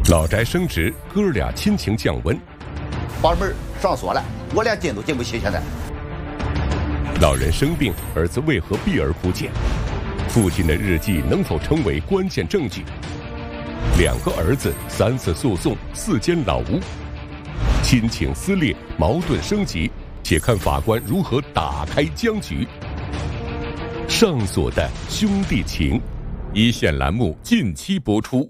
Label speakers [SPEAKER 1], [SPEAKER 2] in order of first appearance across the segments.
[SPEAKER 1] 老宅升职，哥俩亲情降温。
[SPEAKER 2] 把门上锁了，我连进都进不去。现在，
[SPEAKER 1] 老人生病，儿子为何避而不见？父亲的日记能否成为关键证据？两个儿子3次诉讼，4间老屋，亲情撕裂，矛盾升级。且看法官如何打开僵局。上锁的兄弟情，一线栏目近期播出。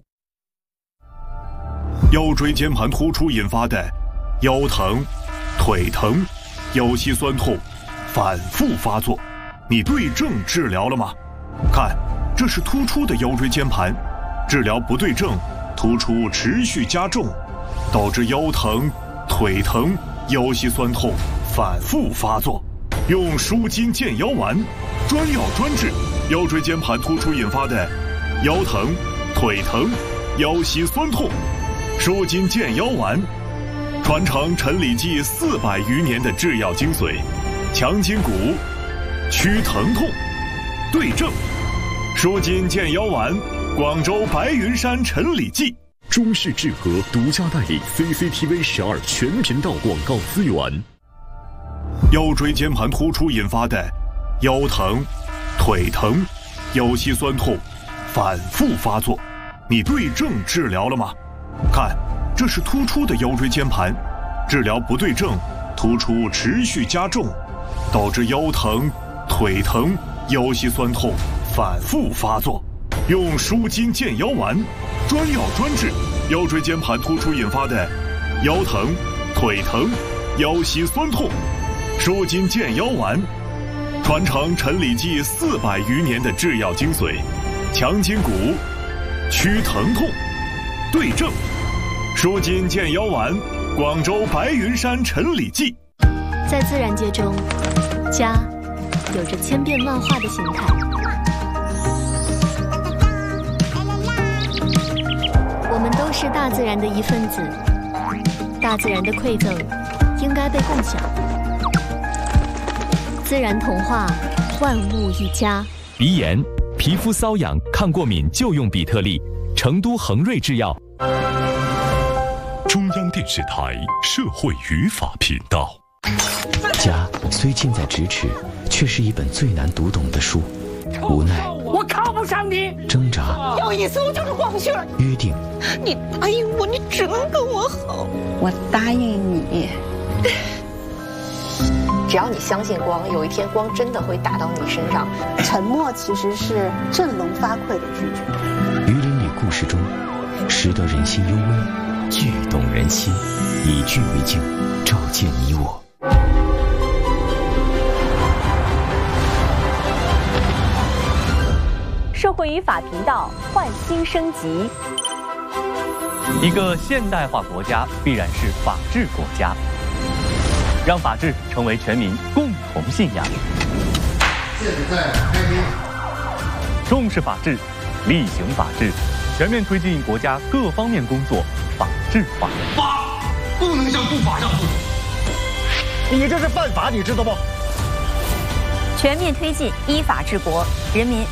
[SPEAKER 3] 腰椎间盘突出引发的腰疼、腿疼、腰膝酸痛反复发作，你对症治疗了吗？看，这是突出的腰椎间盘，治疗不对症，突出持续加重，导致腰疼、腿疼、腰膝酸痛反复发作。用舒筋健腰丸，专药专治腰椎间盘突出引发的腰疼、腿疼、腰膝酸痛。舒筋健腰丸，传承陈李济400余年的制药精髓，强筋骨，祛疼痛，对症。舒筋健腰丸，广州白云山陈李济。
[SPEAKER 4] 中式制和独家代理 CCTV 12全频道广告资源。
[SPEAKER 3] 腰椎间盘突出引发的腰疼、腿疼、腰膝酸痛反复发作，你对症治疗了吗？看，这是突出的腰椎间盘，治疗不对症，突出持续加重，导致腰疼、腿疼、腰膝酸痛反复发作。用舒筋健腰丸，专药专治腰椎间盘突出引发的腰疼、腿疼、腰膝酸痛。舒筋健腰丸，传承陈李济400余年的制药精髓，强筋骨，祛疼痛，对症。舒筋健腰丸，广州白云山陈李济。
[SPEAKER 5] 在自然界中，家有着千变万化的形态。我们都是大自然的一份子，大自然的馈赠应该被共享。自然童话，万物一家。
[SPEAKER 6] 鼻炎、皮肤瘙痒、抗过敏就用比特利，成都恒瑞制药。
[SPEAKER 4] 中央电视台社会语法频道。
[SPEAKER 7] 家虽近在咫尺，却是一本最难读懂的书。无奈，
[SPEAKER 8] 我看不上你。
[SPEAKER 7] 挣扎，
[SPEAKER 8] 有一次我就是光绪了。
[SPEAKER 7] 约定，
[SPEAKER 8] 你答应我，你只能跟我好。
[SPEAKER 9] 我答应你。
[SPEAKER 10] 只要你相信光，有一天光真的会打到你身上。
[SPEAKER 9] 沉默其实是振聋发聩的拒绝。
[SPEAKER 7] 于林里故事中，识得人心幽微，
[SPEAKER 6] 剧动人心，以剧为镜，照见你我。
[SPEAKER 11] 社会语法频道换新升级。
[SPEAKER 12] 一个现代化国家必然是法治国家。让法治成为全民共同信仰。
[SPEAKER 13] 现在开庭。
[SPEAKER 12] 重视法治，厉行法治，全面推进国家各方面工作法治化。
[SPEAKER 13] 法不能向不法让步。
[SPEAKER 8] 你这是犯法，你知道不？
[SPEAKER 11] 全面推进依法治国，人民